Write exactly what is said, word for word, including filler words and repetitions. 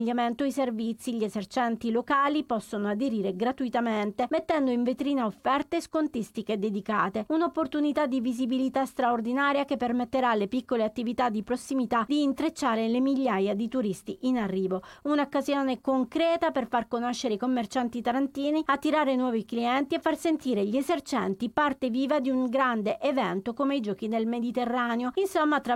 I servizi, gli esercenti locali possono aderire gratuitamente, mettendo in vetrina offerte e scontistiche dedicate. Un'opportunità di visibilità straordinaria che permetterà alle piccole attività di prossimità di intrecciare le migliaia di turisti in arrivo. Un'occasione concreta per far conoscere i commercianti tarantini, attirare nuovi clienti e far sentire gli esercenti parte viva di un grande evento come i Giochi del Mediterraneo. Insomma, attraverso